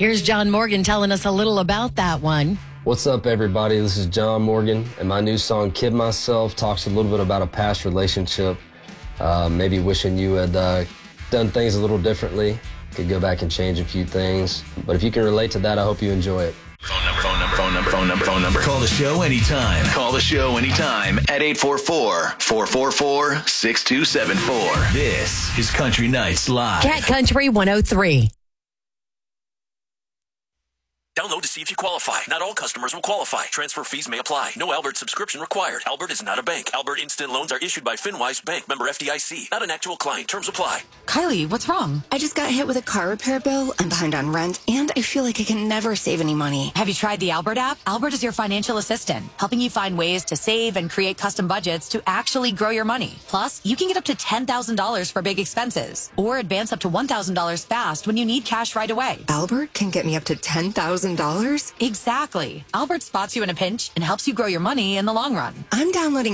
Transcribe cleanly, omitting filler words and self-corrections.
Here's John Morgan telling us a little about that one. What's up, everybody? This is John Morgan, and my new song, Kid Myself, talks a little bit about a past relationship, maybe wishing you had done things a little differently, could go back and change a few things. But if you can relate to that, I hope you enjoy it. Phone number. Call the show anytime. Call the show anytime at 844-444-6274. This is Country Nights Live. Cat Country 103. Download to see if you qualify. Not all customers will qualify. Transfer fees may apply. No Albert subscription required. Albert is not a bank. Albert Instant Loans are issued by FinWise Bank, member FDIC. Not an actual client. Terms apply. Kylie, what's wrong? I just got hit with a car repair bill. I'm behind on rent, and I feel like I can never save any money. Have you tried the Albert app? Albert is your financial assistant, helping you find ways to save and create custom budgets to actually grow your money. Plus, you can get up to $10,000 for big expenses, or advance up to $1,000 fast when you need cash right away. Albert can get me up to $10,000? Exactly. Albert spots you in a pinch and helps you grow your money in the long run. I'm downloading